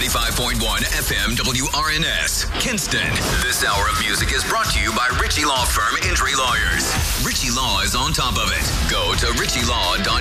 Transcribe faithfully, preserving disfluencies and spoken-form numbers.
ninety-five point one F M W R N S, Kinston. This hour of music is brought to you by Ritchie Law Firm Injury Lawyers. Ritchie Law is on top of it. Go to ritchie law dot